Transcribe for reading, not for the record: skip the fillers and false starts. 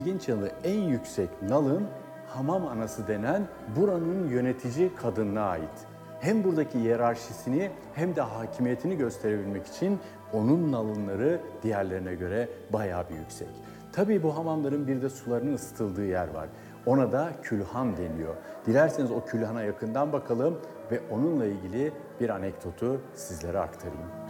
İlginç yanı en yüksek nalın hamam anası denen buranın yönetici kadınına ait. Hem buradaki hiyerarşisini hem de hakimiyetini gösterebilmek için onun nalınları diğerlerine göre bayağı bir yüksek. Tabii bu hamamların bir de sularının ısıtıldığı yer var. Ona da külhan deniyor. Dilerseniz o külhana yakından bakalım ve onunla ilgili bir anekdotu sizlere aktarayım.